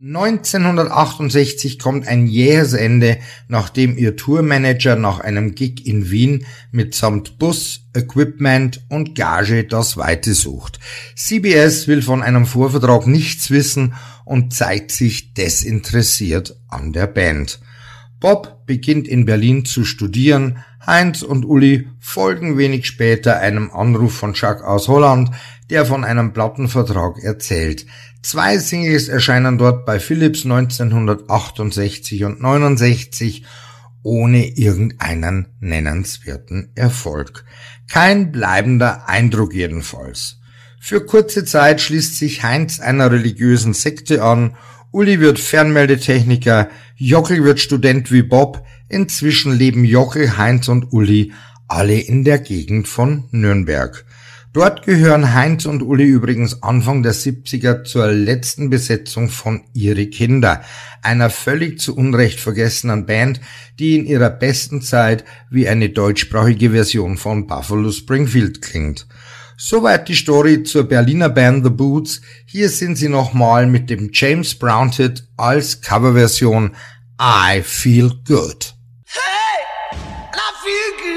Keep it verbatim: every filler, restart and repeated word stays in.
neunzehnhundertachtundsechzig kommt ein jähes Ende, nachdem ihr Tourmanager nach einem Gig in Wien mitsamt Bus, Equipment und Gage das Weite sucht. C B S will von einem Vorvertrag nichts wissen und zeigt sich desinteressiert an der Band. Bob beginnt in Berlin zu studieren, Heinz und Uli folgen wenig später einem Anruf von Jacques aus Holland, der von einem Plattenvertrag erzählt. Zwei Singles erscheinen dort bei Philips neunzehnhundertachtundsechzig und neunundsechzig ohne irgendeinen nennenswerten Erfolg. Kein bleibender Eindruck jedenfalls. Für kurze Zeit schließt sich Heinz einer religiösen Sekte an, Uli wird Fernmeldetechniker, Jockel wird Student wie Bob, inzwischen leben Jockel, Heinz und Uli alle in der Gegend von Nürnberg. Dort gehören Heinz und Uli übrigens Anfang der siebziger zur letzten Besetzung von Ihre Kinder, einer völlig zu Unrecht vergessenen Band, die in ihrer besten Zeit wie eine deutschsprachige Version von Buffalo Springfield klingt. Soweit die Story zur Berliner Band The Boots. Hier sind sie nochmal mit dem James Brown Hit als Coverversion I Feel Good.